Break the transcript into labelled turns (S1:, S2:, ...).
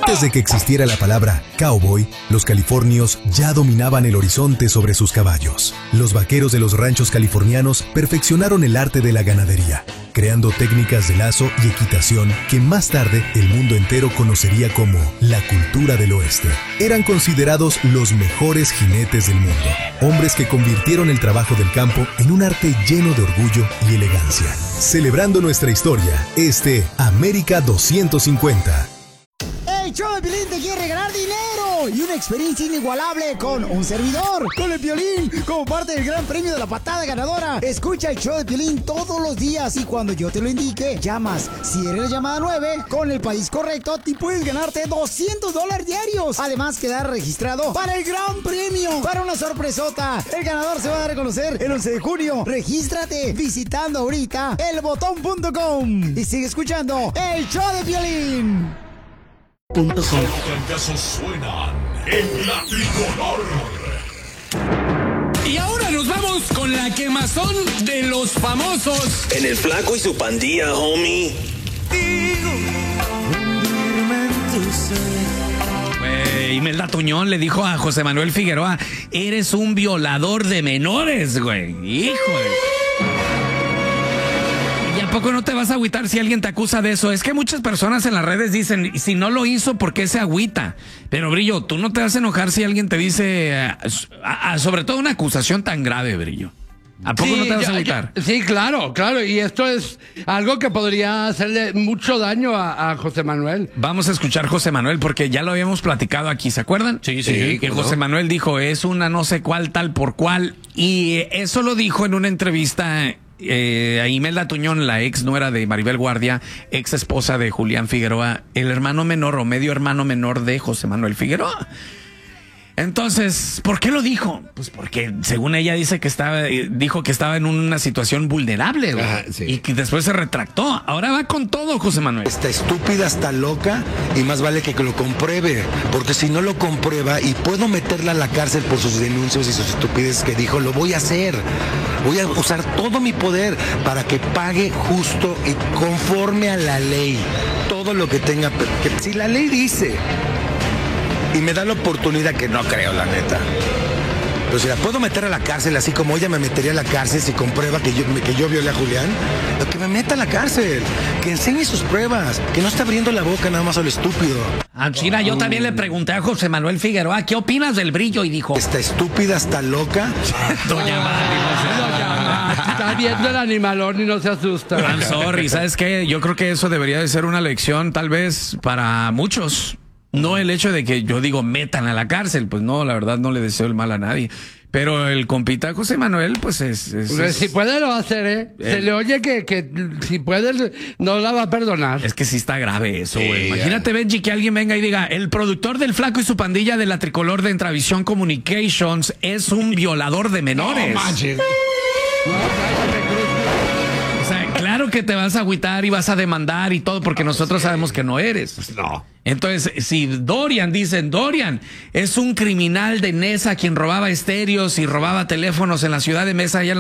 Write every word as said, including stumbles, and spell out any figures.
S1: Antes de que existiera la palabra cowboy, los californios ya dominaban el horizonte sobre sus caballos. Los vaqueros de los ranchos californianos perfeccionaron el arte de la ganadería, creando técnicas de lazo y equitación que más tarde el mundo entero conocería como la cultura del oeste. Eran considerados los mejores jinetes del mundo, hombres que convirtieron el trabajo del campo en un arte lleno de orgullo y elegancia. Celebrando nuestra historia, este América doscientos cincuenta.
S2: El show de Piolín te quiere regalar dinero y una experiencia inigualable con un servidor, con el Piolín, como parte del gran premio de la patada ganadora. Escucha el show de Piolín todos los días y cuando yo te lo indique, llamas. Si eres la llamada nueve, con el país correcto, te puedes ganarte doscientos dólares diarios. Además, quedar registrado para el gran premio, para una sorpresota. El ganador se va a dar a conocer el once de junio. Regístrate visitando ahorita el botón punto com y sigue escuchando el show de Piolín.
S3: Punto com. Los fracasos suenan en la tricolor.
S4: Y ahora nos vamos con la quemazón de los famosos.
S5: En el Flaco y su pandilla, homie.
S4: Güey, Imelda Tuñón le dijo a José Manuel Figueroa: eres un violador de menores, güey. Híjole. ¿Y a poco no te vas a agüitar si alguien te acusa de eso? Es que muchas personas en las redes dicen, si no lo hizo, ¿por qué se agüita? Pero, Brillo, tú no te vas a enojar si alguien te dice, a, a, a, sobre todo una acusación tan grave, Brillo. ¿A poco
S6: sí,
S4: no te vas
S6: yo,
S4: a agüitar?
S6: Yo, sí, claro, claro. Y esto es algo que podría hacerle mucho daño a, a José Manuel.
S4: Vamos a escuchar José Manuel, porque ya lo habíamos platicado aquí, ¿se acuerdan?
S6: Sí, sí. sí
S4: que José Manuel dijo, es una no sé cuál, tal por cual. Y eso lo dijo en una entrevista... Eh, a Imelda Tuñón, la ex nuera de Maribel Guardia, ex esposa de Julián Figueroa, el hermano menor o medio hermano menor de José Manuel Figueroa. Entonces, ¿por qué lo dijo? Pues porque según ella dice que estaba, dijo que estaba en una situación vulnerable, güey. Ajá, sí. Y que después se retractó. Ahora va con todo, José Manuel.
S7: Está estúpida, está loca y más vale que lo compruebe, porque si no lo comprueba y puedo meterla a la cárcel por sus denuncias y sus estupideces que dijo, lo voy a hacer. Voy a usar todo mi poder para que pague justo y conforme a la ley. Todo lo que tenga, que si la ley dice y me da la oportunidad, que no creo, la neta. Pero si la puedo meter a la cárcel, así como ella me metería a la cárcel si comprueba que yo, que yo violé a Julián, que me meta a la cárcel, que enseñe sus pruebas, que no está abriendo la boca nada más a lo estúpido.
S4: Ah, China, yo también le pregunté a José Manuel Figueroa, ¿qué opinas del Brillo? Y dijo...
S7: Está estúpida, está loca.
S4: Doña Mari,
S6: está viendo el animalón y no se asusta.
S4: I'm sorry, ¿sabes qué? Yo creo que eso debería de ser una lección tal vez para muchos. No el hecho de que yo digo metan a la cárcel, pues no, la verdad no le deseo el mal a nadie. Pero el compita José Manuel, pues es... es,
S6: pues
S4: es
S6: si puede lo va a hacer, ¿eh? eh. Se le oye que, que si puede no la va a perdonar.
S4: Es que sí está grave eso, güey. Sí, imagínate, Benji, que alguien venga y diga, el productor del Flaco y su pandilla de la tricolor de Entravisión Communications es un violador de menores. No manches. O sea, claro que te vas a agüitar y vas a demandar y todo, porque nosotros sabemos que no eres. Pues no. Entonces, si Dorian, dicen, Dorian es un criminal de Nesa quien robaba estéreos y robaba teléfonos en la ciudad de Mesa, allá en la